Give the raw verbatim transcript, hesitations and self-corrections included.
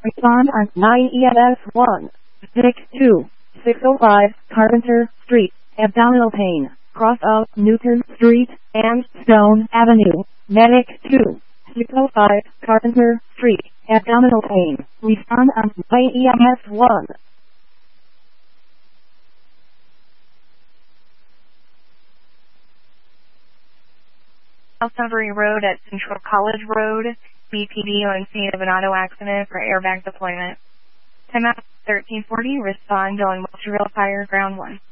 Respond on nine E M S one. Vic two. six oh five Carpenter Street. Abdominal pain. Cross of Newton Street and Stone Avenue. Medic two. six oh five Carpenter Street. Abdominal pain. Respond on nine E M S one. South Sunbury Road at Central College Road. B P D on scene of an auto accident for airbag deployment. Time out thirteen forty. Respond on Wilshire Fire Ground one.